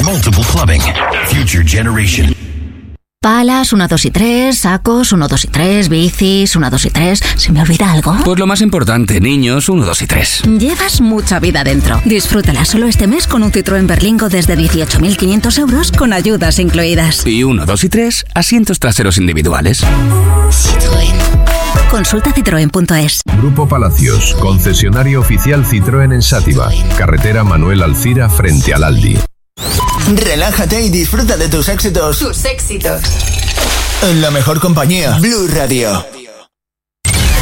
multiple clubbing. Future generation. Palas, 1, 2 y 3, sacos, 1, 2 y 3, bicis, 1, 2 y 3. ¿Se me olvida algo? Pues lo más importante, niños, 1, 2 y 3. Llevas mucha vida dentro. Disfrútala solo este mes con un Citroën Berlingo desde 18.500 euros con ayudas incluidas. Y 1, 2 y 3, asientos traseros individuales. Citroën. Consulta citroen.es. Grupo Palacios, concesionario oficial Citroën en Sátiva. Carretera Manuel Alcira frente al Aldi. Relájate y disfruta de tus éxitos. Tus éxitos. En la mejor compañía, Blue Radio.